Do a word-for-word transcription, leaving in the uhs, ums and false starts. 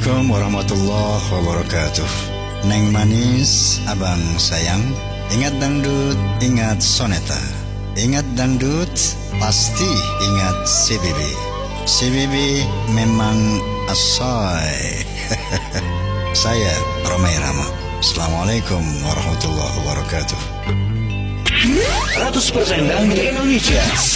Assalamualaikum warahmatullahi wabarakatuh. Neng manis, abang sayang. Ingat dangdut, ingat soneta. Ingat dangdut, pasti ingat C B B. C B B memang asoy. Saya Romai Rama. Assalamualaikum warahmatullahi wabarakatuh. seratus persen Dangdut Indonesia.